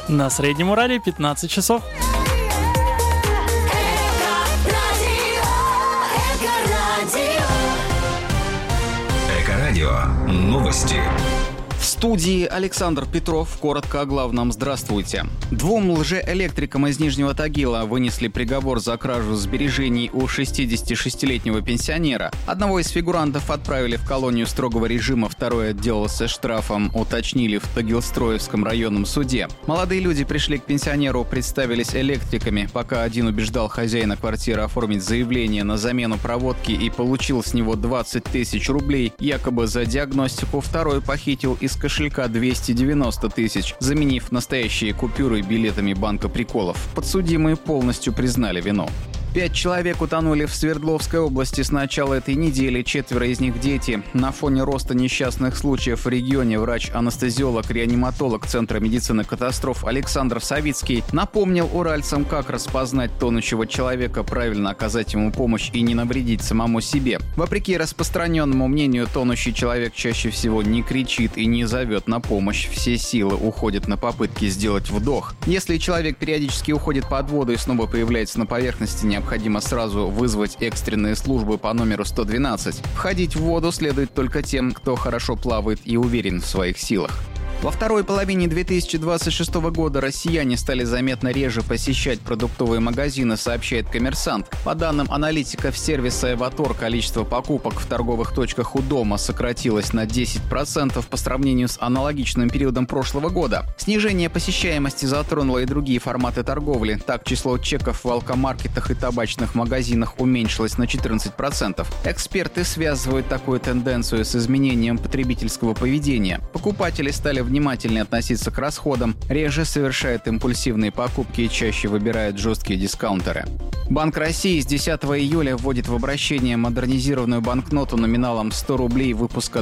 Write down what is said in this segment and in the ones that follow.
На Среднем Урале 15 часов. Эко-радио. Новости. В студии Александр Петров. Коротко о главном. Здравствуйте. Двум лжеэлектрикам из Нижнего Тагила вынесли приговор за кражу сбережений у 66-летнего пенсионера. Одного из фигурантов отправили в колонию строгого режима, второй отделался штрафом, уточнили в Тагилстроевском районном суде. Молодые люди пришли к пенсионеру, представились электриками, пока один убеждал хозяина квартиры оформить заявление на замену проводки и получил с него 20 тысяч рублей, якобы за диагностику, второй похитил из кошелька 290 тысяч, заменив настоящие купюры билетами банка приколов. Подсудимые полностью признали вину. 5 человек утонули в Свердловской области с начала этой недели, 4 из них дети. На фоне роста несчастных случаев в регионе врач-анестезиолог-реаниматолог Центра медицины катастроф Александр Савицкий напомнил уральцам, как распознать тонущего человека, правильно оказать ему помощь и не навредить самому себе. Вопреки распространенному мнению, тонущий человек чаще всего не кричит и не зовет на помощь. Все силы уходят на попытки сделать вдох. Если человек периодически уходит под воду и снова появляется на поверхности, необходимо сразу вызвать экстренные службы по номеру 112. Входить в воду следует только тем, кто хорошо плавает и уверен в своих силах. Во второй половине 2026 года россияне стали заметно реже посещать продуктовые магазины, сообщает «Коммерсант». По данным аналитиков сервиса «Эватор», количество покупок в торговых точках у дома сократилось на 10% по сравнению с аналогичным периодом прошлого года. Снижение посещаемости затронуло и другие форматы торговли. Так, число чеков в алкомаркетах и табачных магазинах уменьшилось на 14%. Эксперты связывают такую тенденцию с изменением потребительского поведения. Покупатели стали внимательнее относиться к расходам, реже совершают импульсивные покупки и чаще выбирают жесткие дискаунтеры. Банк России с 10 июля вводит в обращение модернизированную банкноту номиналом 100 рублей выпуска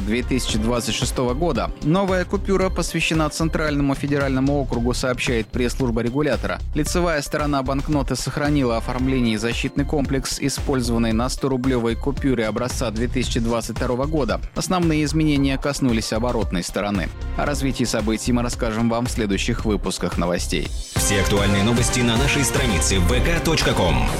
2026 года. Новая купюра посвящена Центральному федеральному округу, сообщает пресс-служба регулятора. Лицевая сторона банкноты сохранила оформление и защитный комплекс, использованный на 100-рублевой купюре образца 2022 года. Основные изменения коснулись оборотной стороны. О развитии событий мы расскажем вам в следующих выпусках новостей. Все актуальные новости на нашей странице vk.com.